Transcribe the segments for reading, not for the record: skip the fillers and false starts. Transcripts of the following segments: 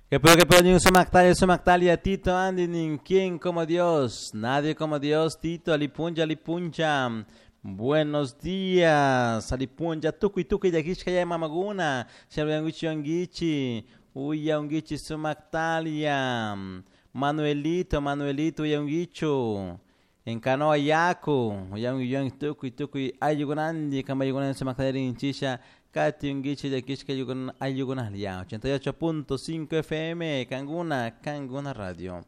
Que puedo ni Sumactalia, Tito, Andy, nin quién como Dios, nadie como Dios, Tito, alipunja, alipunja. Buenos días, alipunja, tukuy, yakishka ya mamaguna, shalwanguchi ongichi, uya ongichi Sumactalia, Manuelito, ya ongicho. En canoa yaku, yang tukuy, ayugunandi, kamayugunan Sumactalia inchisha. Kati Ungichi de Kishka Ayugunal ya 88.5 FM Kanguna Radio.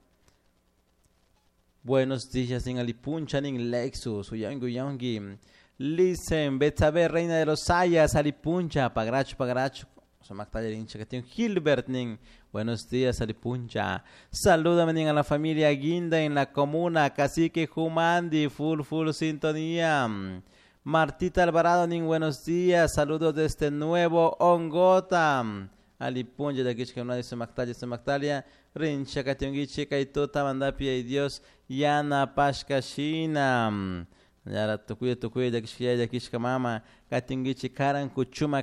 Buenos días en Alipuncha en Lexus, Uyangi. Listen, Betsabe, Reina de los Sayas, Alipuncha, Pagracho. Somaktayer hincha que tiene Gilbert nin. Buenos días, Alipuncha. Salúdame a la familia Guinda en la comuna, Cacique Humandi, full sintonía. Martita Alvarado, buenos días, saludos desde Nuevo Ongota. Alipunja de Kishka una de Semactalia, Rincha Katyungichi, Kaitota, Mandapia y Dios, Yana Pashkashina. Yara tukuya de Kishka Mama, Katyungichi, Karankuchuma,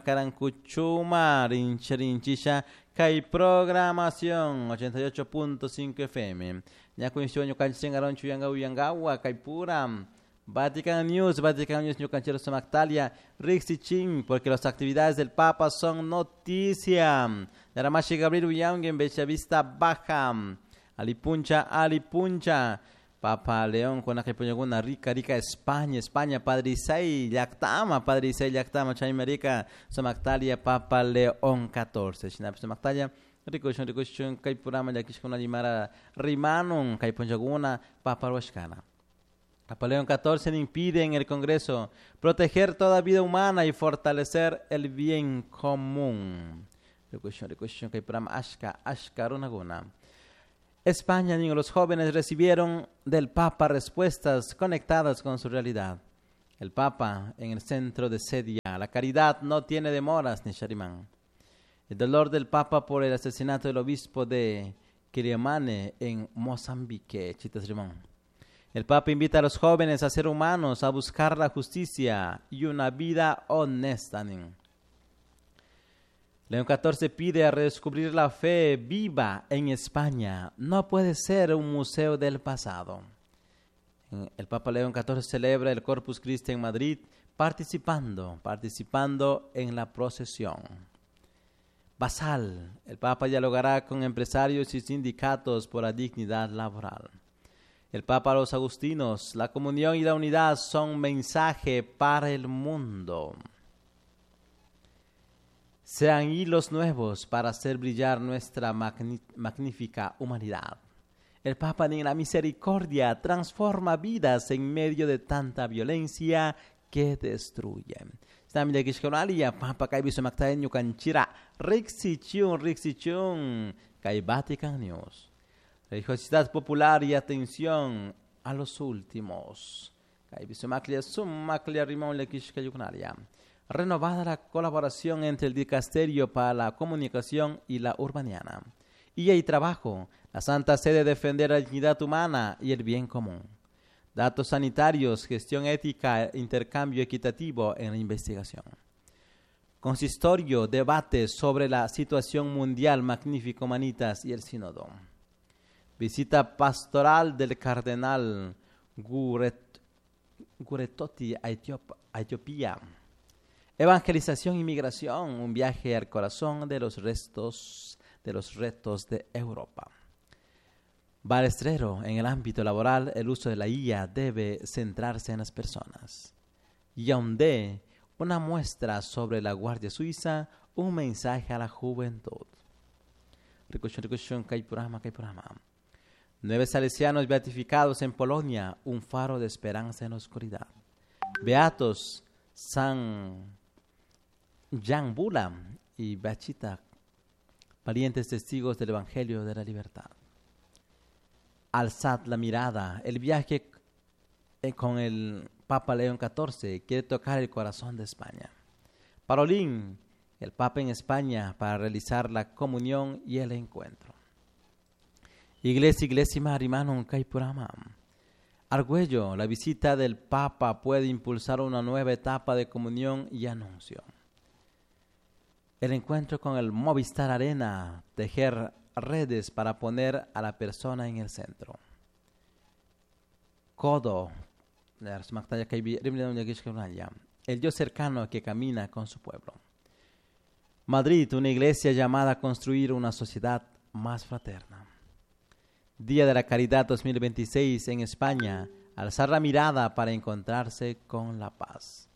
Rinchisha, Kai Programación, 88.5 FM. Ya coincidió Canchen Uyangawa, Kaipura. Vatican News, New Canchero Somactalia, Rixi Ching, porque las actividades del Papa son noticia. Naramashi Gabriel Uyang en Bellavista Baja, Alipuncha, Papa León con una rica España, Padre Isai, Yactama, Chaimerica, Somactalia, Papa León 14, Shinap Somactalia. Ricochon, Kaipurama, Yakishkona Limara, Rimanon, Kaipunjaguna, Papa Roshkana. Papa León 14 impide en el Congreso proteger toda vida humana y fortalecer el bien común. España, los jóvenes recibieron del Papa respuestas conectadas con su realidad. El Papa en el centro de Sedia. La caridad no tiene demoras ni sharimán. El dolor del Papa por el asesinato del obispo de Quiriamane en Mozambique. Chitas Rimón. El Papa invita a los jóvenes a ser humanos, a buscar la justicia y una vida honesta. León XIV pide a redescubrir la fe viva en España. No puede ser un museo del pasado. El Papa León XIV celebra el Corpus Christi en Madrid participando en la procesión. Basal, el Papa dialogará con empresarios y sindicatos por la dignidad laboral. El Papa a los agustinos, la comunión y la unidad son mensaje para el mundo. Sean hilos nuevos para hacer brillar nuestra magnífica humanidad. El Papa en la misericordia transforma vidas en medio de tanta violencia que destruye. Stamina Kishkonalia, Papa Kaibiso Mactaenyo Canchira, Rixichun, Kai Vatican News. Religiosidad popular y atención a los últimos. Renovada la colaboración entre el Dicasterio para la Comunicación y la Urbaniana. Y trabajo, la Santa Sede defender la dignidad humana y el bien común. Datos sanitarios, gestión ética, intercambio equitativo en la investigación. Consistorio, debate sobre la situación mundial, Magnífico Manitas y el Sínodo. Visita pastoral del cardenal Guretotti a Etiopía. Evangelización y migración, un viaje al corazón de los retos de Europa. Balestrero, en el ámbito laboral, el uso de la IA debe centrarse en las personas. Yaoundé, una muestra sobre la Guardia Suiza, un mensaje a la juventud. Ricochón, Kaipurama. 9 salesianos beatificados en Polonia, un faro de esperanza en la oscuridad. Beatos San Jan Bula y Bachita, valientes testigos del Evangelio de la Libertad. Alzad la mirada, el viaje con el Papa León XIV quiere tocar el corazón de España. Parolín, el Papa en España para realizar la comunión y el encuentro. Iglesia Marimanon Kaipurama. Argüello, la visita del Papa puede impulsar una nueva etapa de comunión y anuncio. El encuentro con el Movistar Arena, tejer redes para poner a la persona en el centro. Codo, el Dios cercano que camina con su pueblo. Madrid, una iglesia llamada a construir una sociedad más fraterna. Día de la Caridad 2026 en España, alzar la mirada para encontrarse con la paz.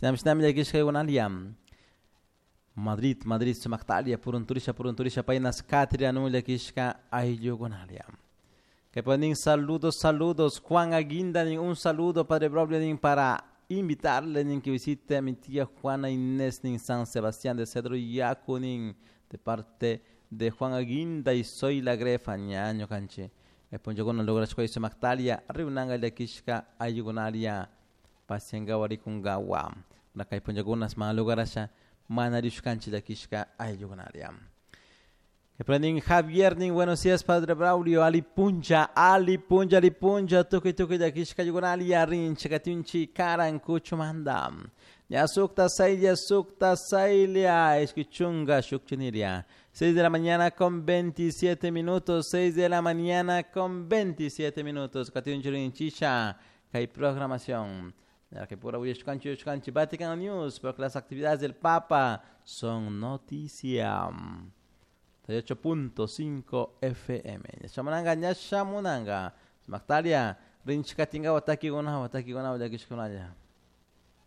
Madrid, Sumaktalia, Purunturisha, Painas Catria, Nulekishka, Ayugonalia. Que ponen saludos, Juan Aguinda, un saludo, Padre Broblin, para invitarle que visite a mi tía Juana Inés en San Sebastián de Cedro y Yacunin, de parte de Juan Aguinda y soy la grefa, ñaño canche. Que pongo con logra choy Sumaktalia, Riunanga de Kishka, Ayugonalia, Pasiangawari Kungawa. La que pongo con unas malugarasha. Manarish canchi de Kishka Ayugonaria. Que prenden Javier Ning, buenos días, Padre Braulio, Alipunja, Tuki de Kishka Ayugonaria, Rinche, Katunchi, Karan, Kuchumanda. Ya sukta sailia, escuchunga, shukchiniria. 6 de la mañana con 27 minutos, 6 de la mañana con 27 minutos, Katunchi Rinchicha, que hay programación. Ya que pura Uyeshkanchi, Vatican News, porque las actividades del Papa son noticia. 38.5 FM. Shamunanga, Magtalia, Rinchkatinga, Wataki Gona, Yakishkonaya.